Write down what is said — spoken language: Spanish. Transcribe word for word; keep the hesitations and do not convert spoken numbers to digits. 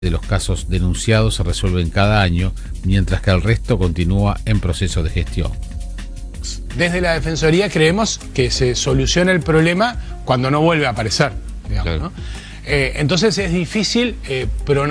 de los casos denunciados se resuelven cada año, mientras que el resto continúa en proceso de gestión. Desde la Defensoría creemos que se soluciona el problema cuando no vuelve a aparecer, digamos, Claro. ¿no? Eh, entonces es difícil eh, pronosticar